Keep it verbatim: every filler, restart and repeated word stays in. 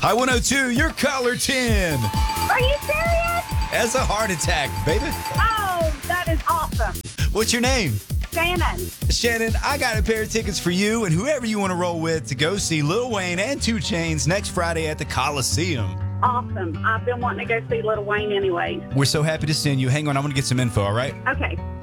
High one oh two, your caller ten. Are you serious? That's a heart attack, baby. Oh, that is awesome. What's your name? Shannon. Shannon, I got a pair of tickets for you and whoever you want to roll with to go see Lil Wayne and two Chainz next Friday at the Coliseum. Awesome. I've been wanting to go see Little Wayne anyways. We're so happy to send you. Hang on, I'm going to get some info, all right? Okay.